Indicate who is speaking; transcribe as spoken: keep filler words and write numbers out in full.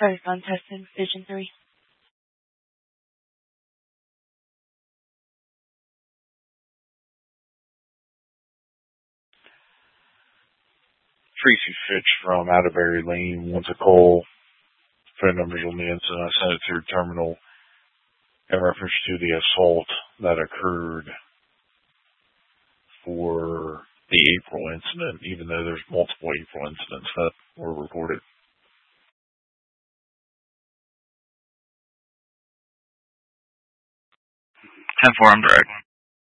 Speaker 1: Fire Gun Testing, Vision three.
Speaker 2: Tracy Fitch from Atterbury Lane wants a call. Phone number's on the incident. I sent it through terminal in reference to the assault that occurred for the April incident, even though there's multiple April incidents that were reported.
Speaker 3: ten four, I'm direct.